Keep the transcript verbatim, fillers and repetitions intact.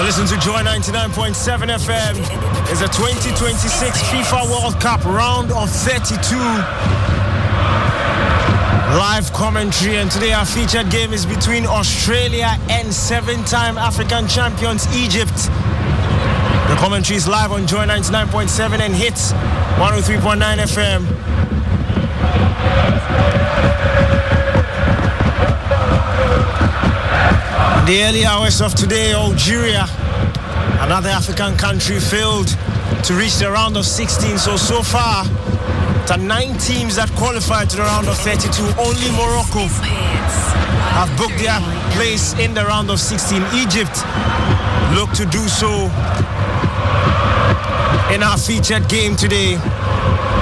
Listen to Joy ninety-nine point seven F M. It's a twenty twenty-six FIFA World Cup round of thirty-two. Live commentary, and today our featured game is between Australia and seven-time African champions Egypt. The commentary is live on Joy ninety-nine point seven and Hits one oh three point nine F M. In the early hours of today, Algeria, another African country, failed to reach the round of sixteen. So, so far, the nine teams that qualified to the round of thirty-two, only Morocco have booked their place in the round of sixteen. Egypt look to do so in our featured game today.